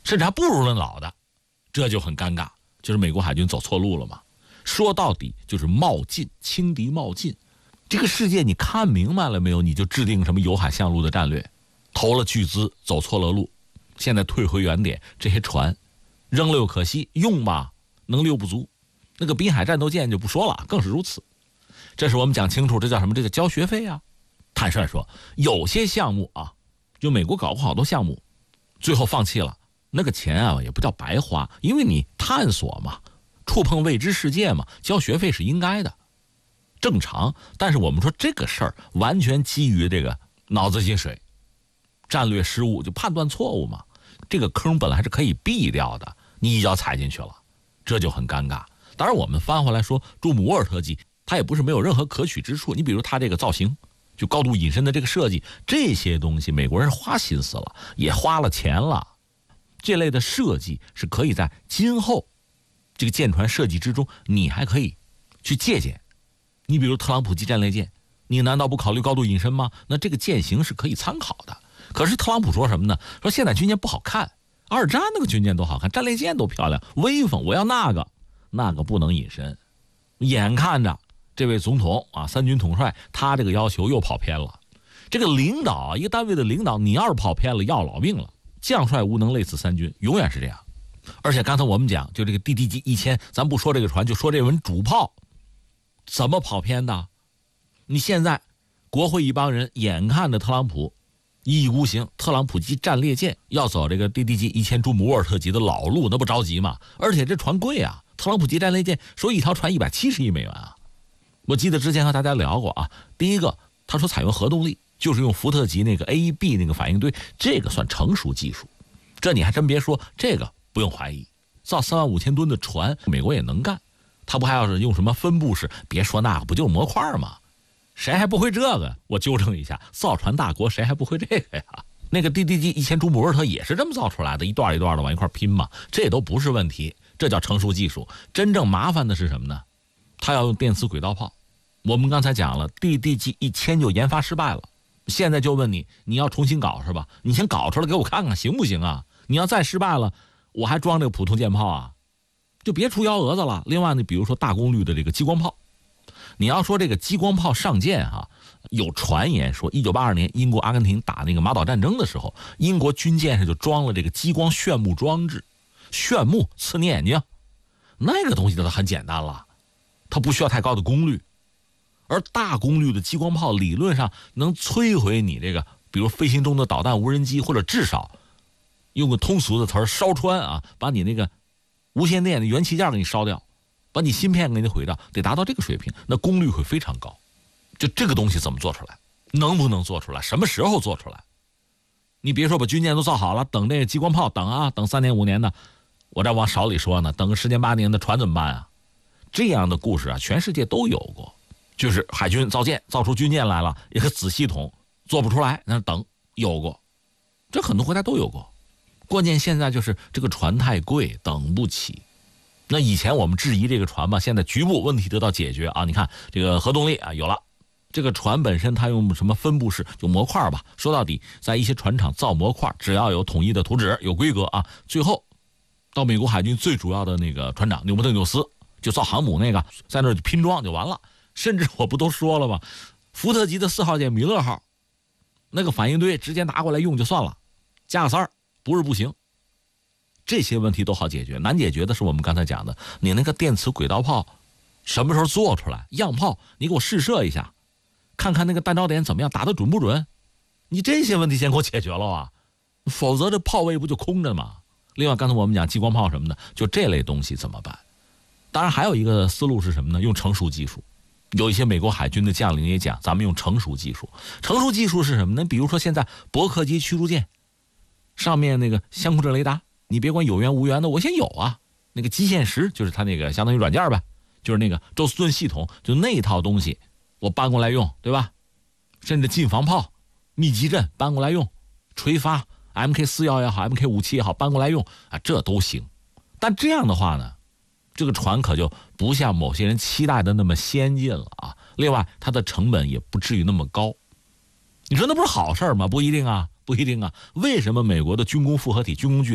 甚至还不如人老的，这就很尴尬，就是美国海军走错路了嘛。说到底就是冒进，轻敌冒进。这个世界你看明白了没有？你就制定什么有海向陆的战略，投了巨资走错了路，现在退回原点，这些船扔了又可惜，用吧能力又不足。那个滨海战斗舰就不说了，更是如此。这是我们讲清楚，这叫什么？这叫交学费啊。坦率说，有些项目啊，就美国搞过好多项目，最后放弃了，那个钱啊也不叫白花，因为你探索嘛，触碰未知世界嘛，交学费是应该的，正常。但是我们说这个事儿完全基于这个脑子进水，战略失误，就判断错误嘛。这个坑本来是可以避掉的，你一脚踩进去了，这就很尴尬。当然我们翻回来说，朱姆沃尔特级它也不是没有任何可取之处。你比如它这个造型，就高度隐身的这个设计，这些东西美国人花心思了，也花了钱了。这类的设计是可以在今后这个舰船设计之中，你还可以去借鉴。你比如特朗普级战列舰，你难道不考虑高度隐身吗？那这个舰型是可以参考的。可是特朗普说什么呢？说现在军舰不好看，二战那个军舰多好看，战列舰多漂亮，威风，我要那个不能隐身。眼看着这位总统啊，三军统帅，他这个要求又跑偏了。这个领导，一个单位的领导，你要是跑偏了，要老命了。将帅无能，累死三军，永远是这样。而且刚才我们讲，就这个 DDG 1000，咱不说这个船，就说这门主炮怎么跑偏的。你现在国会一帮人眼看着特朗普一意孤行，特朗普级战列舰要走这个 DDG 1000朱姆沃尔特级的老路，那不着急吗？而且这船贵啊，特朗普级战列舰说一条船170亿美元啊。我记得之前和大家聊过啊，第一个他说采用核动力，就是用福特级那个 AEB 那个反应堆，这个算成熟技术。这你还真别说，这个不用怀疑，造35000吨的船美国也能干。他不还要是用什么分布式，别说那个不就是模块吗？谁还不会这个？我纠正一下，造船大国谁还不会这个呀？那个 DDG 1000朱姆沃尔特也是这么造出来的，一段一段的往一块拼嘛，这都不是问题，这叫成熟技术。真正麻烦的是什么呢？他要用电磁轨道炮。我们刚才讲了 DDG 1000就研发失败了，现在就问你，你要重新搞是吧？你先搞出来给我看看行不行啊？你要再失败了，我还装这个普通舰炮啊，就别出幺蛾子了。另外呢，比如说大功率的这个激光炮，你要说这个激光炮上舰啊，有传言说1982年英国阿根廷打那个马岛战争的时候，英国军舰上就装了这个激光炫目装置，炫目刺你眼睛，那个东西都很简单了，它不需要太高的功率。而大功率的激光炮理论上能摧毁你这个比如飞行中的导弹无人机，或者至少用个通俗的词儿烧穿啊，把你那个无线电的元器件给你烧掉，把你芯片给你毁掉，得达到这个水平，那功率会非常高。就这个东西怎么做出来，能不能做出来，什么时候做出来？你别说把军舰都造好了，等那个激光炮，等3年5年的，我这往少里说呢，等个10年8年的船怎么办啊？这样的故事啊，全世界都有过。就是海军造舰，造出军舰来了，一个子系统做不出来，那等有过，这很多国家都有过。关键现在就是这个船太贵，等不起。那以前我们质疑这个船嘛，现在局部问题得到解决啊。你看这个核动力啊有了，这个船本身它用什么分布式，就模块吧。说到底，在一些船厂造模块，只要有统一的图纸，有规格啊，最后到美国海军最主要的那个船长纽伯特纽斯就造航母那个，在那儿拼装就完了。甚至我不都说了吗？福特级的4号舰米勒号，那个反应堆直接拿过来用就算了，加个塞儿不是不行。这些问题都好解决，难解决的是我们刚才讲的，你那个电磁轨道炮什么时候做出来？样炮你给我试射一下，看看那个弹着点怎么样，打得准不准？你这些问题先给我解决了啊，否则这炮位不就空着吗？另外刚才我们讲激光炮什么的，就这类东西怎么办？当然还有一个思路是什么呢？用成熟技术。有一些美国海军的将领也讲，咱们用成熟技术。成熟技术是什么呢？比如说现在伯克级驱逐舰上面那个相控阵雷达，你别管有源无源的，我先有啊。那个基线石就是它那个相当于软件呗，就是那个宙斯盾系统，就那套东西我搬过来用，对吧？甚至近防炮、密集阵搬过来用，垂发 MK41也好 MK57也好搬过来用啊，这都行。但这样的话呢，这个船可就不像某些人期待的那么先进了啊。另外，它的成本也不至于那么高。你说那不是好事吗？不一定啊，不一定啊。为什么美国的军工复合体、军工巨